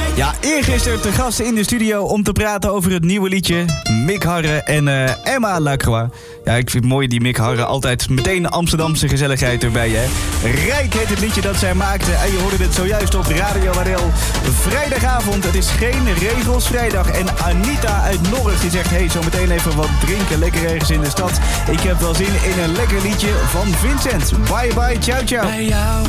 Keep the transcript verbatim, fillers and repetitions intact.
Ja, eergisteren te gast in de studio om te praten over het nieuwe liedje Mick Harre en uh, Emma Lacroix. Ja, ik vind het mooi die Mick Harre altijd meteen Amsterdamse gezelligheid erbij, hè. Rijk heet het liedje dat zij maakte en je hoorde het zojuist op Radio W L. Vrijdagavond, het is geen regels vrijdag. En Anita uit Norg die zegt, hey, zo meteen even wat drinken, lekker ergens in de stad. Ik heb wel zin in een lekker liedje van Vincent. Bye bye, ciao ciao. Bij jou